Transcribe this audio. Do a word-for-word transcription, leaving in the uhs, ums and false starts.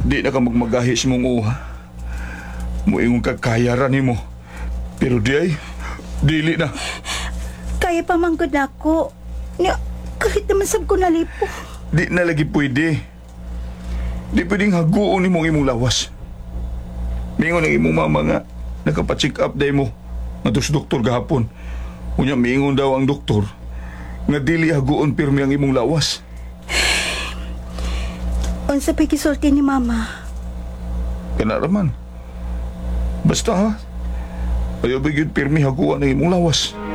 Di na ka magmagahis mong uha. Muingon ka kayaran ni mo. Pero di ay, dili na. Kaya pa manggod ako. Nga, kahit naman sab ko nalipo. Di na lagi pwede. Di pwedeng haguon ni mong imong lawas. Mingon ang imong mama nga, nakapacheck up day mo. Nga sa doktor gahapon. Unya mingon daw ang doktor nga dili haguon pirmi ang imong lawas. Unsa pa'y gisulti ni mama? Kana raman. Basta ha, ayaw ba yun pirmi haguan ang imong lawas.